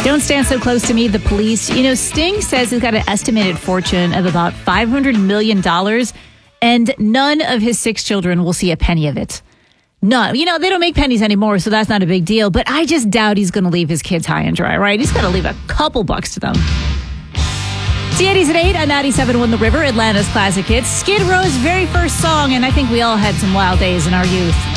Don't stand so close to me, the police. You know, Sting says he's got an estimated fortune of about $500 million, and none of his 6 children will see a penny of it. None. You know, they don't make pennies anymore, so that's not a big deal. But I just doubt he's going to leave his kids high and dry, right? He's got to leave a couple bucks to them. It's the 80s at 8 on 97.1 The River, Atlanta's classic hits. Skid Row's very first song, and I think we all had some wild days in our youth.